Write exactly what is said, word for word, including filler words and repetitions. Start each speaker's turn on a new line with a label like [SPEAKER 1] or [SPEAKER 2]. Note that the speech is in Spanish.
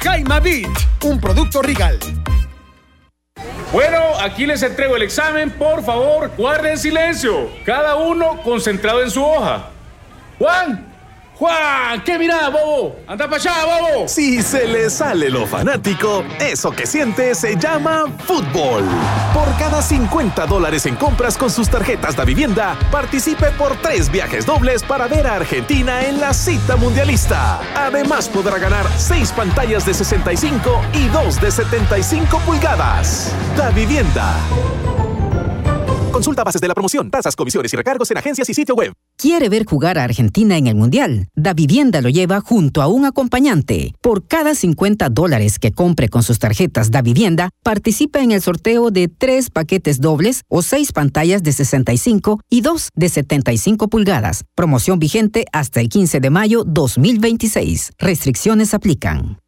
[SPEAKER 1] Jaimavit, un producto Regal.
[SPEAKER 2] Bueno, aquí les entrego el examen. Por favor, guarden silencio. Cada uno concentrado en su hoja. Juan, Juan, ¿qué mirá, bobo? Anda para allá, bobo.
[SPEAKER 3] Si se le sale lo fanático, eso que siente se llama fútbol. Por cada cincuenta dólares en compras con sus tarjetas de vivienda, participe por tres viajes dobles para ver a Argentina en la cita mundialista. Además podrá ganar seis pantallas de sesenta y cinco y dos de setenta y cinco pulgadas. Da Vivienda. Consulta bases de la promoción, tasas, comisiones y recargos en agencias y sitio web.
[SPEAKER 4] ¿Quiere ver jugar a Argentina en el Mundial? Da Vivienda lo lleva junto a un acompañante. Por cada cincuenta dólares que compre con sus tarjetas Da Vivienda, participa en el sorteo de tres paquetes dobles o seis pantallas de sesenta y cinco y dos de setenta y cinco pulgadas. Promoción vigente hasta el quince de mayo dos mil veintiséis. Restricciones aplican.